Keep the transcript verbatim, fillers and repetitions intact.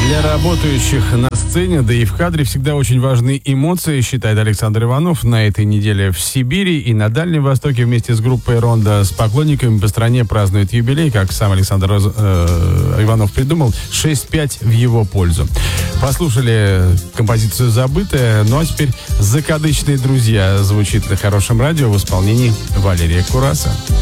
Для работающих на сцене, да и в кадре всегда очень важны эмоции, считает Александр Иванов. На этой неделе в Сибири и на Дальнем Востоке вместе с группой «Ронда» с поклонниками по стране празднуют юбилей, как сам Александр э, Иванов придумал, шесть пять в его пользу. Послушали композицию «Забытая», ну а теперь «Закадычные друзья» звучит на Хорошем радио в исполнении Валерия Кураса.